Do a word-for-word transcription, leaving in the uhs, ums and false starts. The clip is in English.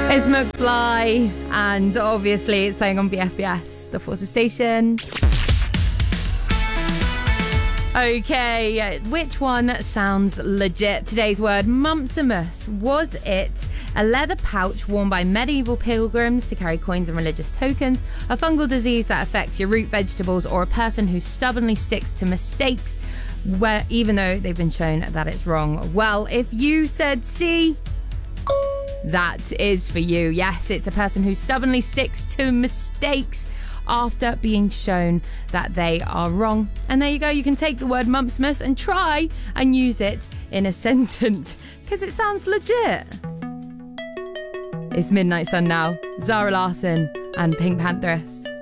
It's McFly, and obviously it's playing on B F B S, the Forces Station. Okay, which one sounds legit? Today's word, mumpsimus. Was it a leather pouch worn by medieval pilgrims to carry coins and religious tokens, a fungal disease that affects your root vegetables, or a person who stubbornly sticks to mistakes where even though they've been shown that it's wrong? Well, if you said C, that is for you. Yes, it's a person who stubbornly sticks to mistakes after being shown that they are wrong. And there you go, you can take the word mumpsimus and try and use it in a sentence because it sounds legit. It's Midnight Sun now, Zara Larsson and Pink Panthers.